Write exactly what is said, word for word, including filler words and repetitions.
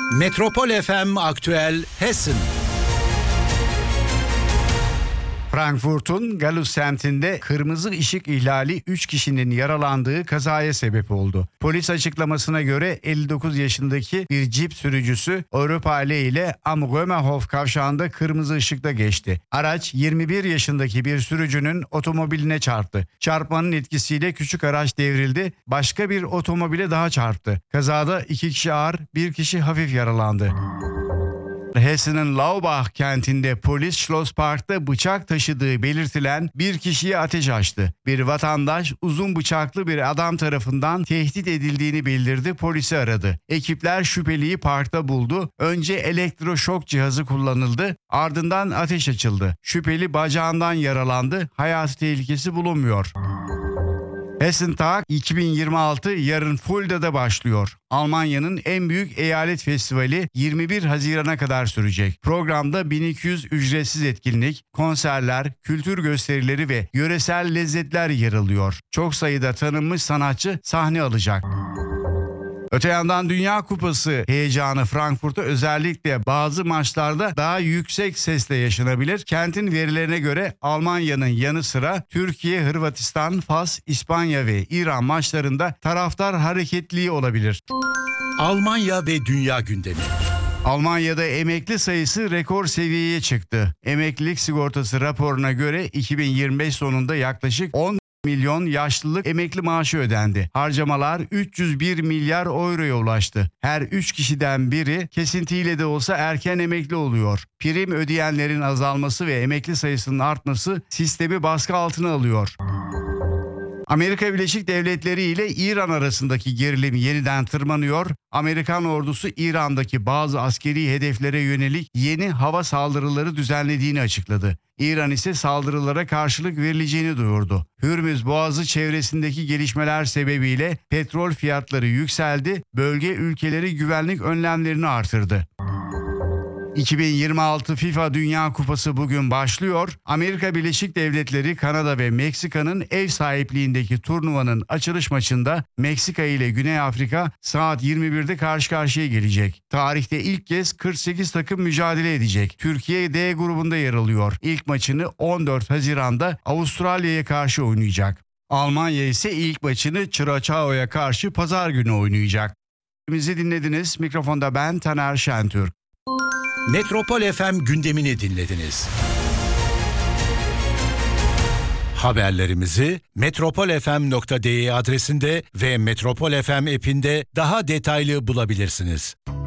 Metropol F M Aktüel Hessen. Frankfurt'un Gallus semtinde kırmızı ışık ihlali üç kişinin yaralandığı kazaya sebep oldu. Polis açıklamasına göre elli dokuz yaşındaki bir cip sürücüsü Europale ile Am Römerhof kavşağında kırmızı ışıkta geçti. Araç yirmi bir yaşındaki bir sürücünün otomobiline çarptı. Çarpmanın etkisiyle küçük araç devrildi, başka bir otomobile daha çarptı. Kazada iki kişi ağır, bir kişi hafif yaralandı. Hessen'in Laubach kentinde polis Schlosspark'ta bıçak taşıdığı belirtilen bir kişiye ateş açtı. Bir vatandaş uzun bıçaklı bir adam tarafından tehdit edildiğini bildirdi, polisi aradı. Ekipler şüpheliyi parkta buldu. Önce elektroşok cihazı kullanıldı, ardından ateş açıldı. Şüpheli bacağından yaralandı, hayati tehlikesi bulunmuyor. Hessen Tag iki bin yirmi altı yarın Fulda'da başlıyor. Almanya'nın en büyük eyalet festivali yirmi bir Haziran'a kadar sürecek. Programda bin iki yüz ücretsiz etkinlik, konserler, kültür gösterileri ve yöresel lezzetler yer alıyor. Çok sayıda tanınmış sanatçı sahne alacak. Öte yandan Dünya Kupası heyecanı Frankfurt'ta özellikle bazı maçlarda daha yüksek sesle yaşanabilir. Kentin verilerine göre Almanya'nın yanı sıra Türkiye, Hırvatistan, Fas, İspanya ve İran maçlarında taraftar hareketliği olabilir. Almanya ve dünya gündemi. Almanya'da emekli sayısı rekor seviyeye çıktı. Emeklilik sigortası raporuna göre iki bin yirmi beş sonunda yaklaşık on milyon yaşlılık emekli maaşı ödendi. Harcamalar üç yüz bir milyar euroya ulaştı. Her üç kişiden biri kesintiyle de olsa erken emekli oluyor. Prim ödeyenlerin azalması ve emekli sayısının artması sistemi baskı altına alıyor. Amerika Birleşik Devletleri ile İran arasındaki gerilim yeniden tırmanıyor. Amerikan ordusu İran'daki bazı askeri hedeflere yönelik yeni hava saldırıları düzenlediğini açıkladı. İran ise saldırılara karşılık verileceğini duyurdu. Hürmüz Boğazı çevresindeki gelişmeler sebebiyle petrol fiyatları yükseldi, bölge ülkeleri güvenlik önlemlerini artırdı. iki bin yirmi altı FIFA Dünya Kupası bugün başlıyor. Amerika Birleşik Devletleri, Kanada ve Meksika'nın ev sahipliğindeki turnuvanın açılış maçında Meksika ile Güney Afrika saat yirmi birde karşı karşıya gelecek. Tarihte ilk kez kırk sekiz takım mücadele edecek. Türkiye D grubunda yer alıyor. İlk maçını on dört Haziran'da Avustralya'ya karşı oynayacak. Almanya ise ilk maçını Çuraçao'ya karşı pazar günü oynayacak. Bizi dinlediniz. Mikrofonda ben Taner Şentürk. Metropol F M gündemini dinlediniz. Haberlerimizi metropol f m nokta d e adresinde ve Metropol F M app'inde daha detaylı bulabilirsiniz.